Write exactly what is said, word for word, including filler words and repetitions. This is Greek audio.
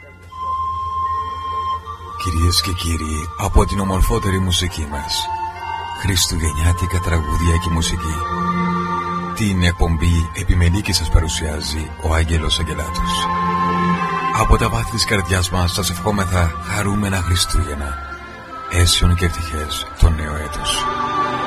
Κυρίες και κύριοι, από την ομορφότερη μουσική μας, χριστουγεννιάτικα τραγούδια και μουσική, την εκπομπή επιμελή σας παρουσιάζει ο Άγγελος Αγγελάτος. Από τα βάθη της καρδιάς μας σας ευχόμεθα χαρούμενα Χριστούγεννα, αίσιον και ευτυχές το νέο έτος.